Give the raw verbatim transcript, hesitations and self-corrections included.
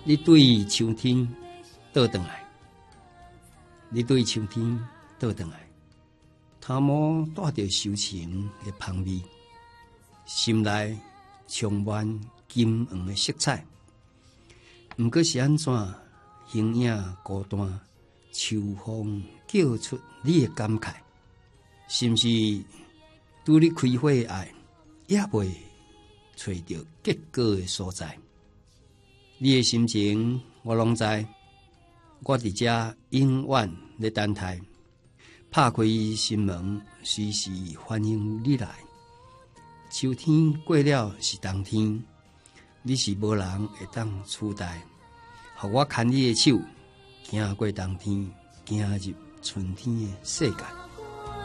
你对秋天倒转来，你对秋天倒转来，头毛带着柔情的香味，心内充满金黄的色彩。毋过是安怎，形影孤单，秋风叫出你的感慨，是毋是拄你开花的爱，也未找到结果的所在？你的心情我拢知，我伫遮永远咧等待，拍开心门，随时欢迎你来。秋天过了是冬天，你是无人会当取代，互我牵你的手，行过冬天，行入春天的世界。